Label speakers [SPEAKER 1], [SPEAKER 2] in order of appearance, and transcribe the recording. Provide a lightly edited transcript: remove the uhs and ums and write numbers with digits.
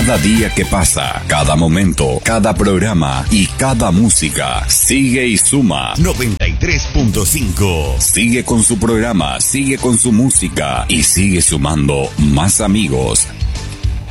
[SPEAKER 1] Cada día que pasa, cada momento, cada programa y cada música sigue y suma.
[SPEAKER 2] 93.5.
[SPEAKER 1] Sigue con su programa, sigue con su música y sigue sumando más amigos